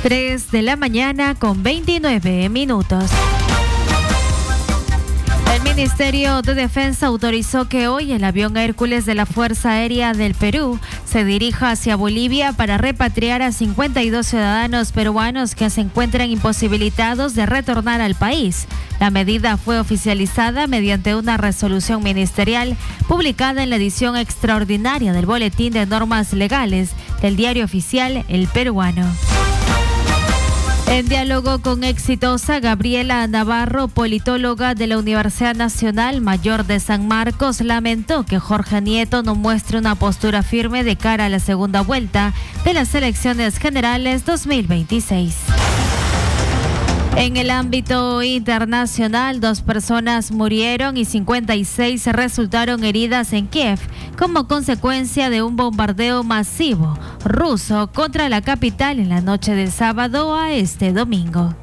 3 de la mañana con 29 minutos. El Ministerio de Defensa autorizó que hoy el avión Hércules de la Fuerza Aérea del Perú se dirija hacia Bolivia para repatriar a 52 ciudadanos peruanos que se encuentran imposibilitados de retornar al país. La medida fue oficializada mediante una resolución ministerial publicada en la edición extraordinaria del Boletín de Normas Legales del diario oficial El Peruano. En diálogo con Exitosa, Gabriela Navarro, politóloga de la Universidad Nacional Mayor de San Marcos, lamentó que Jorge Nieto no muestre una postura firme de cara a la segunda vuelta de las elecciones generales 2026. En el ámbito internacional, 2 personas murieron y 56 resultaron heridas en Kiev como consecuencia de un bombardeo masivo ruso contra la capital en la noche del sábado a este domingo.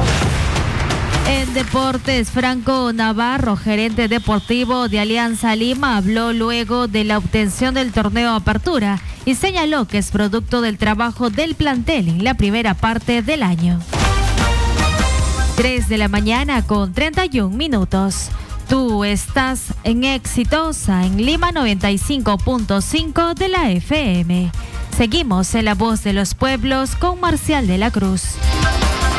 En deportes, Franco Navarro, gerente deportivo de Alianza Lima, habló luego de la obtención del torneo Apertura y señaló que es producto del trabajo del plantel en la primera parte del año. 3 de la mañana con 31 minutos. Tú estás en Exitosa en Lima 95.5 de la FM. Seguimos en La Voz de los Pueblos con Marcial de la Cruz.